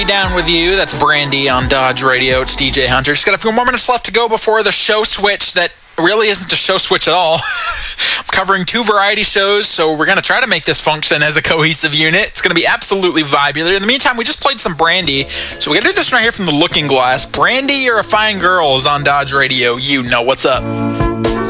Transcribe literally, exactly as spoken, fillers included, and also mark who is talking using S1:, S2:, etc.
S1: Down with you. That's Brandy on Dodge Radio. It's D J Hunter. Just got a few more minutes left to go before the show switch that really isn't a show switch at all. I'm covering two variety shows, so we're going to try to make this function as a cohesive unit. It's going to be absolutely vibular. In the meantime, we just played some Brandy, so we're going to do this right here from the Looking Glass. Brandy, You're a Fine Girl is on Dodge Radio. You know what's up.